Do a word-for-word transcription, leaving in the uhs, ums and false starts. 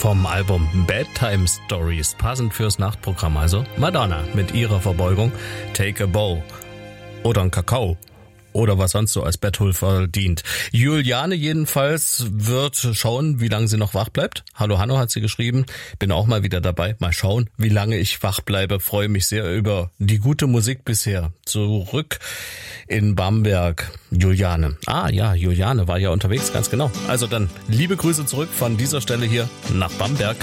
vom Album Bedtime Stories, passend fürs Nachtprogramm. Also Madonna mit ihrer Verbeugung Take a Bow oder ein Kakao oder was sonst so als Betthulfer dient. Juliane jedenfalls wird schauen, wie lange sie noch wach bleibt. Hallo Hanno hat sie geschrieben, bin auch mal wieder dabei. Mal schauen, wie lange ich wach bleibe. Freue mich sehr über die gute Musik bisher. Zurück in Bamberg, Juliane. Ah ja, Juliane war ja unterwegs, ganz genau. Also dann liebe Grüße zurück von dieser Stelle hier nach Bamberg.